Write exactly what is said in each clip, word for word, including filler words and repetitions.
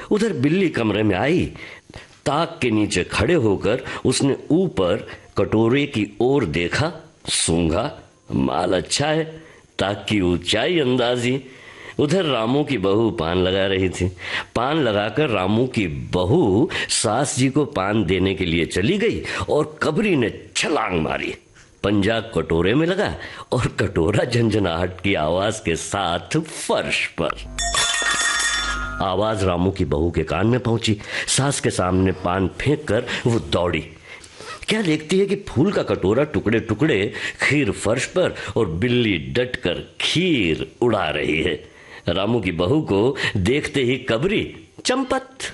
उधर बिल्ली कमरे में आई। ताक के नीचे खड़े होकर उसने ऊपर कटोरे की ओर देखा, सूंघा, माल अच्छा है, ताक की ऊंचाई अंदाजी। उधर रामू की बहू पान लगा रही थी। पान लगाकर रामू की बहू सास जी को पान देने के लिए चली गई और कबरी ने छलांग मारी। पंजा कटोरे में लगा और कटोरा झंझनाहट की आवाज के साथ फर्श पर। आवाज रामू की बहू के कान में पहुंची। सास के सामने पान फेंक कर वो दौड़ी। क्या देखती है कि फूल का कटोरा टुकड़े टुकड़े, खीर फर्श पर और बिल्ली डटकर खीर उड़ा रही है। रामू की बहू को देखते ही कबरी चंपत।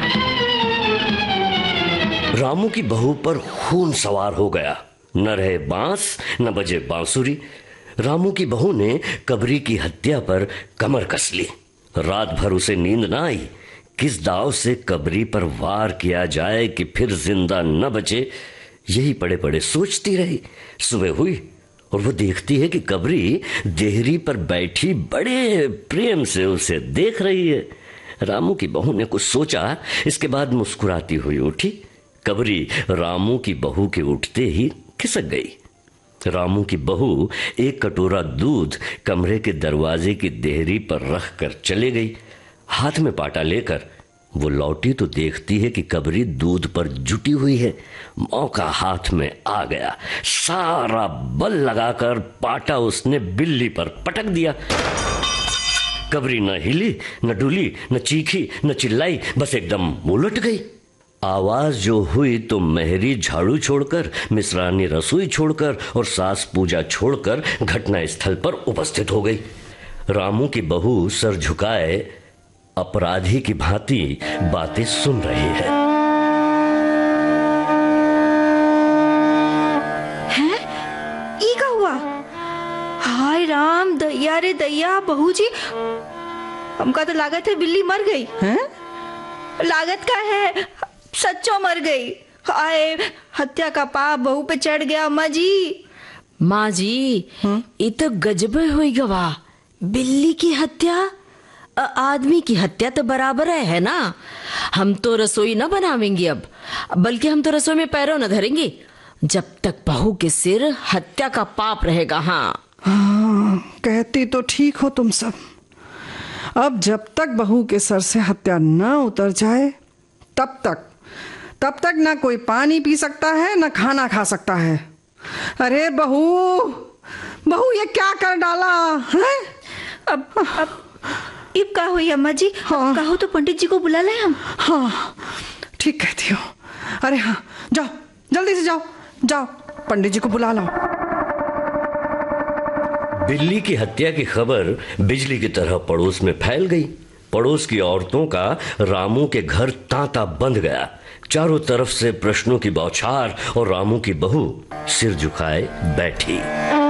रामू की बहू पर खून सवार हो गया। न रहे बांस न बजे बांसुरी। रामू की बहू ने कबरी की हत्या पर कमर कस ली। रात भर उसे नींद न आई। किस दाव से कबरी पर वार किया जाए कि फिर जिंदा न बचे, यही पड़े पड़े सोचती रही। सुबह हुई और वो देखती है कि कबरी देहरी पर बैठी बड़े प्रेम से उसे देख रही है। रामू की बहू ने कुछ सोचा, इसके बाद मुस्कुराती हुई उठी। कबरी रामू की बहू के उठते ही खिसक गई। रामू की बहू एक कटोरा दूध कमरे के दरवाजे की देहरी पर रख कर चले गई। हाथ में पाटा लेकर वो लौटी तो देखती है कि कबरी दूध पर जुटी हुई है। मौका हाथ में आ गया। सारा बल लगाकर पाटा उसने बिल्ली पर पटक दिया। कबरी न हिली, न डुली, न चीखी, न चिल्लाई, बस एकदम उलट गई। आवाज जो हुई तो मेहरी झाड़ू छोड़कर, मिश्रानी रसोई छोड़कर और सास पूजा छोड़कर घटना स्थल पर उपस्थित हो गई। रामू की बहू सर झुकाए अपराधी की भांति बातें सुन रही है। हैं? ई का हुआ? हाय राम, दैया रे दैया, बहू जी, हमका तो लागत है बिल्ली मर गई। हैं? लागत का है, सच्चो मर गई। हाय, हत्या का पाप बहू पे चढ़ गया। माँ जी, माँ जी, ये तो गजब हुई गवा। बिल्ली की हत्या, आदमी की हत्या तो बराबर है, है ना। हम तो रसोई न बनावेंगे अब, बल्कि हम तो रसोई में पैरों न धरेंगे जब तक बहू के सिर हत्या का पाप रहेगा। हाँ हाँ, कहती तो ठीक हो तुम सब। अब जब तक बहू के सर से हत्या न उतर जाए तब तक तब तक ना कोई पानी पी सकता है, ना खाना खा सकता है। अरे बहू, बहू, ये क्या कर डाला है? अब अब इब का हुई अम्मा जी? हाँ। कहो तो पंडित जी को बुला ले हम। हाँ, ठीक कहती हो। अरे हाँ, जाओ, जल्दी से जाओ, जाओ, पंडित जी को बुला लो। बिल्ली की हत्या की खबर बिजली की तरह पड़ोस में फैल गई। पड़ोस की औरतों का रामू के घर तांता बंध गया। चारों तरफ से प्रश्नों की बौछार और रामू की बहू सिर झुकाए बैठी।